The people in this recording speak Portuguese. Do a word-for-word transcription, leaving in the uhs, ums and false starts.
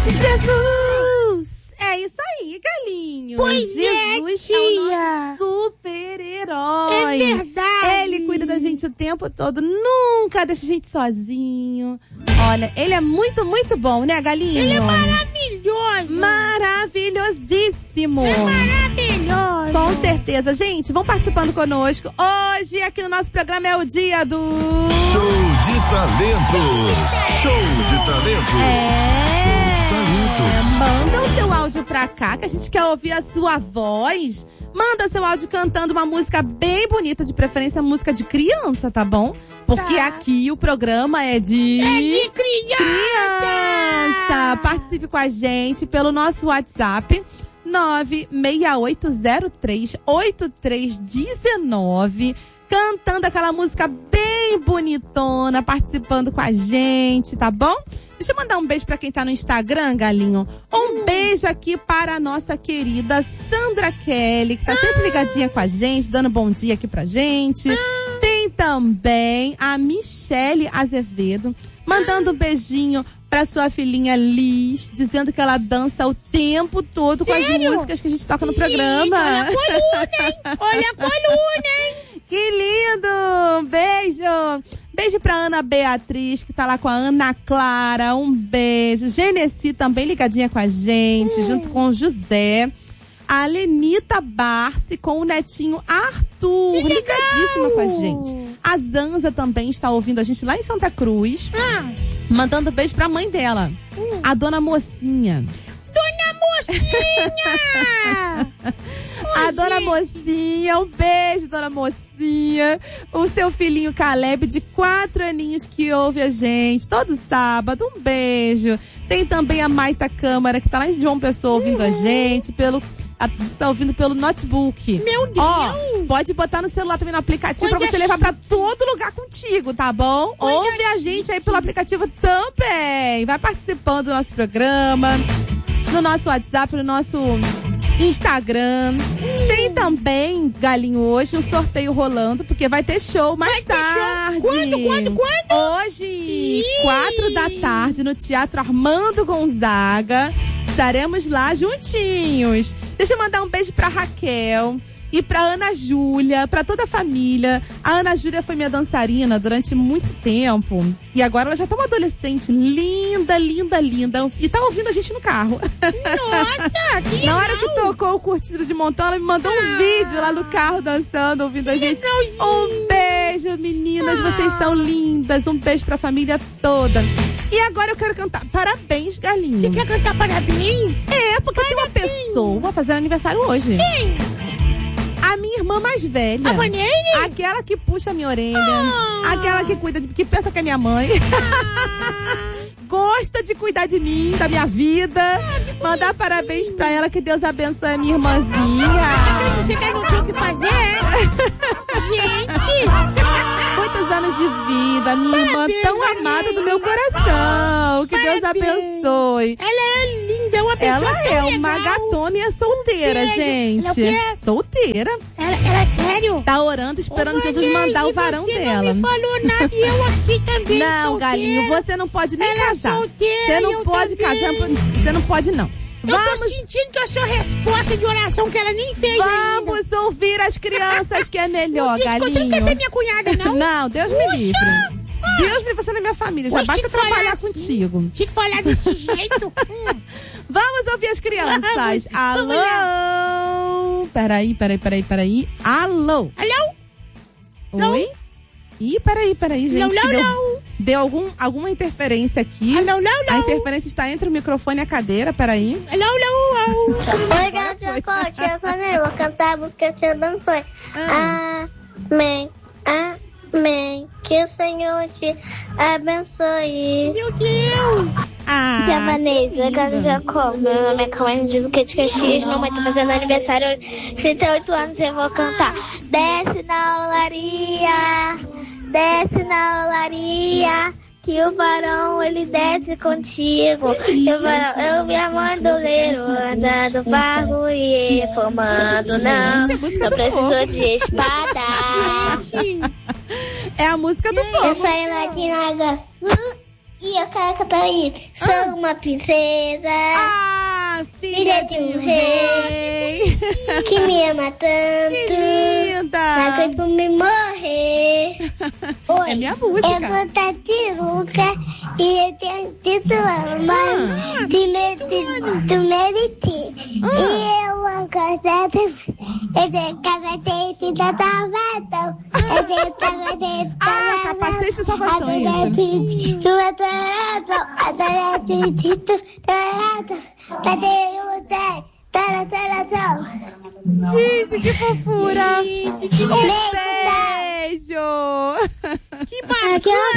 Jesus! É isso aí, galinho. Pois Jesus é, é o tia. nosso super-herói. É verdade. Ele cuida da gente o tempo todo, nunca deixa a gente sozinho. Olha, ele é muito, muito bom, né, galinho? Ele é maravilhoso. Maravilhosíssimo. É maravilhoso. Com certeza. Gente, vão participando conosco. Hoje, aqui no nosso programa, é o dia do... Show de talentos. Show de talentos. É... Show de talentos. Manda o seu áudio pra cá, que a gente quer ouvir a sua voz. Manda seu áudio cantando uma música bem bonita, de preferência música de criança, tá bom? Porque Tá. aqui o programa é de... É de criança. criança. Participe com a gente pelo nosso WhatsApp nove seis oito zero três oito três um nove, cantando aquela música bem bonitona, participando com a gente, tá bom? Deixa eu mandar um beijo pra quem tá no Instagram, galinho. Um beijo aqui para a nossa querida Sandra Kelly, que tá sempre ligadinha com a gente, dando bom dia aqui pra gente. Tem também a Michele Azevedo, mandando um beijinho pra sua filhinha Liz, dizendo que ela dança o tempo todo com as Sério? músicas que a gente toca no programa. Olha a coluna, hein? Olha a coluna, hein? Que lindo! Beijo! Beijo pra Ana Beatriz, que tá lá com a Ana Clara. Um beijo. Genesi também ligadinha com a gente, hum. junto com o José. A Lenita Barci com o netinho Arthur, ligadíssima com a gente. A Zanza também está ouvindo a gente lá em Santa Cruz. Ah. Mandando beijo pra mãe dela, hum. a Dona Mocinha. Dona Mocinha! A Dona Mocinha, um beijo, Dona Mocinha. O seu filhinho Caleb, de quatro aninhos, que ouve a gente todo sábado, um beijo. Tem também a Maita Câmara, que tá lá em João Pessoa ouvindo uhum. a gente, pelo... está ouvindo pelo notebook. Meu Deus! Ó, pode botar no celular também no aplicativo Pois pra você é. levar pra todo lugar contigo, tá bom? Pois Ouve é. a gente aí pelo aplicativo também. Vai participando do nosso programa, no nosso WhatsApp, no nosso Instagram. Tem também, galinho, hoje um sorteio rolando, porque vai ter show mais Vai ter show. tarde. Quando, quando, quando? Hoje, Ih. quatro da tarde, no Teatro Armando Gonzaga. Estaremos lá juntinhos. Deixa eu mandar um beijo pra Raquel e pra Ana Júlia, pra toda a família. A Ana Júlia foi minha dançarina durante muito tempo. E agora ela já tá uma adolescente linda, linda, linda. E tá ouvindo a gente no carro. Nossa, que Na hora legal. que tocou o Curtido de Montão, ela me mandou um Ah. vídeo lá no carro dançando, ouvindo a gente. legalzinho. Um beijo, meninas. Ah. Vocês são lindas. Um beijo pra família toda. E agora eu quero cantar parabéns, galinho. Você quer cantar parabéns? É, porque tem uma Parabéns. pessoa fazendo aniversário hoje. Quem? A minha irmã mais velha. A Vaneire? Aquela que puxa a minha orelha. Ah. Aquela que cuida de... que pensa que é minha mãe. Ah. Gosta de cuidar de mim, da minha vida. Ah, Mandar parabéns pra ela, que Deus abençoe a minha irmãzinha. Você quer não ter o que fazer? é? Gente! Muitos anos de vida, minha Parabéns, irmã tão Vaneire. amada do meu coração. Que Deus Parabéns. abençoe. Ela é linda, é uma pessoa Ela tão é legal. uma gatona e é solteira, Sério? gente. Ela é o quê? Solteira. Ela, ela é sério? Tá orando, esperando Ô, Jesus Vaneire, mandar o varão você dela. Não me falou nada e eu aqui também. Não, solteira. galinho, você não pode nem Ela é casar. solteira Você e não eu pode também. casar, você não pode não. Eu tô Vamos, sentindo que eu sou resposta de oração que ela nem fez ainda. vamos ouvir as crianças, que é melhor, Não, galinho. você não quer ser minha cunhada, não? Não, Deus me livre. Deus me livre, você na minha família. Já Pois basta tinha que falar trabalhar assim. contigo. Tinha que falar desse jeito. Hum. Vamos ouvir as crianças. Vamos Alô? Peraí, peraí, peraí, peraí. Alô? Alô? Oi? Ih, peraí, peraí, gente. Não, que não, deu não. deu algum, alguma interferência aqui. Alô, alô, A alô. interferência está entre o microfone e a cadeira, peraí. Alô, alô, alô. Oi, gatinha Cote, eu falei, vou cantar a música que você dançou. Ah. Amém, amém, que o Senhor te abençoe. Meu Deus. Ah, Tia Vanessa, que Casa linda. Jacó, meu nome é Calma de Duque de Caxias, minha mãe tá fazendo aniversário hoje, trinta e oito anos, eu vou cantar. Desce na olaria, desce na olaria, que o varão ele desce contigo. E o varão, eu vi a mãe do leiro andando barro e fumando, não. Gente, é música Eu do preciso fogo. de espada. Gente. É a música do Eu fogo. saí aqui na Agaçu E eu quero cantar isso. Sou Ah. uma princesa Ah, filha, Filha de um rei. que me ama tanto. Que linda! Mas foi por me morrer. Oi, É minha música. eu sou Tatiruca e eu tenho título mas de me- do Meriti. E eu amo cantar. Eu tenho capacete e salvação. Eu tenho capacete e Ah, capacete e salvação, é isso. Gente, que fofura! Gente, que Um beijo! que bacana.